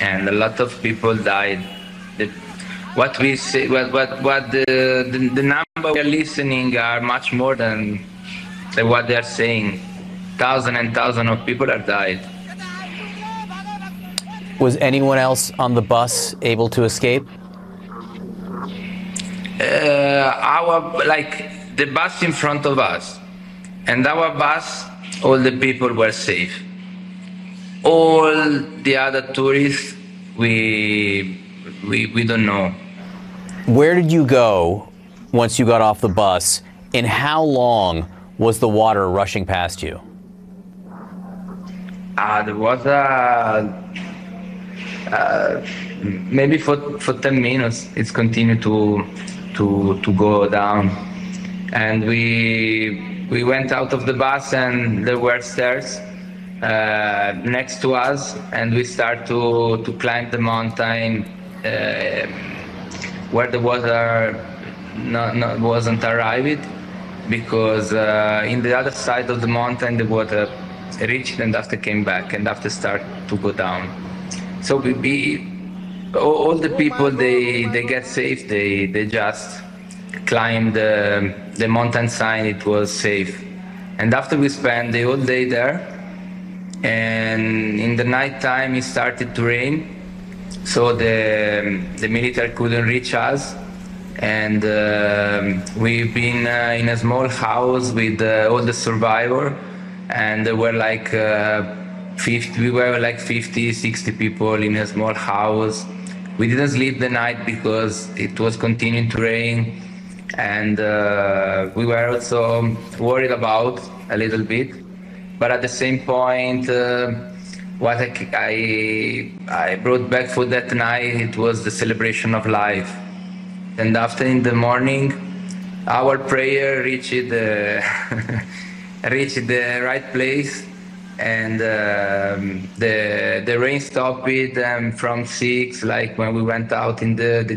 and a lot of people died. The, what we say, what the number we are listening are much more than what they are saying. Thousands and thousands of people have died. Was anyone else on the bus able to escape? The bus in front of us, and our bus, all the people were safe. All the other tourists, we don't know. Where did you go once you got off the bus, and how long was the water rushing past you? The water, maybe for 10 minutes, it's continued to go down, and we went out of the bus, and there were stairs next to us, and we start to climb the mountain where the water wasn't arrived, because in the other side of the mountain the water reached and after came back and after start to go down. So all the people they get safe, they just climb the mountain side. It was safe, and after we spent the whole day there, and in the night time it started to rain, so the military couldn't reach us, and we've been in a small house with all the survivors, and there were like 50, 60 people in a small house. We didn't sleep the night because it was continuing to rain, and we were also worried about a little bit, but at the same point what I brought back for that night, it was the celebration of life. And after in the morning, our prayer reached reached the right place, and the rain stopped it from 6, like when we went out in the